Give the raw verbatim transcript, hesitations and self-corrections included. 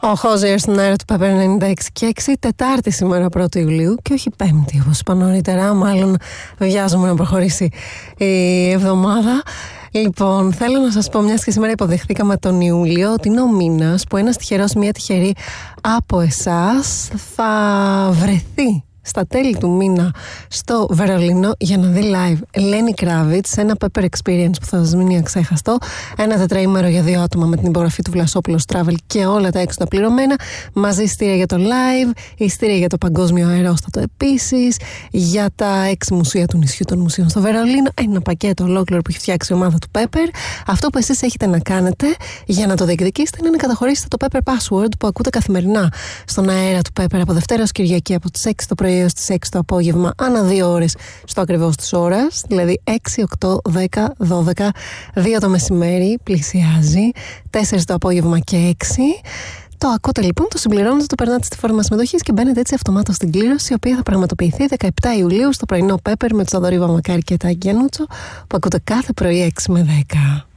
Ο Χόζερ στην αέρα του Pepper ενενήντα έξι και έξι, Τετάρτη σήμερα πρώτη Ιουλίου και όχι Πέμπτη όπως είπα νωρίτερα, μάλλον βιάζομαι να προχωρήσει η εβδομάδα. Λοιπόν, θέλω να σας πω, μιας και σήμερα υποδεχθήκαμε τον Ιούλιο, ότι είναι ο μήνας που ένας τυχερός, μια τυχερή από εσάς θα βρεθεί στα τέλη του μήνα στο Βερολίνο για να δει live Lenny Kravitz σε ένα Pepper Experience που θα σας μείνει αξέχαστο. Ένα τετραήμερο για δύο άτομα με την υπογραφή του Βλασόπουλος Travel και όλα τα έξοδα πληρωμένα. Μαζί ειστήρια για το live, ειστήρια για το παγκόσμιο αερόστατο επίσης, για τα έξι μουσεία του νησιού των μουσείων στο Βερολίνο. Ένα πακέτο ολόκληρο που έχει φτιάξει η ομάδα του Pepper. Αυτό που εσείς έχετε να κάνετε για να το διεκδικήσετε είναι να καταχωρήσετε το Pepper Password που ακούτε καθημερινά στον αέρα του Pepper από Δευτέρα ως Κυριακή από τις έξι το πρωί έως τις έξι το απόγευμα, ανά δύο ώρες στο ακριβώς της ώρας, δηλαδή έξι, οκτώ, δέκα, δώδεκα, δύο το μεσημέρι, πλησιάζει, τέσσερα το απόγευμα και έξι. Το ακούτε λοιπόν, το συμπληρώνετε, το περνάτε στη φόρμα συμμετοχής και μπαίνετε έτσι αυτομάτως στην κλήρωση, η οποία θα πραγματοποιηθεί δεκαεπτά Ιουλίου στο πρωινό Pepper με τον Θοδωρή Βαμακάρη και τα Γιαννούτσο, που ακούτε κάθε πρωί έξι με δέκα.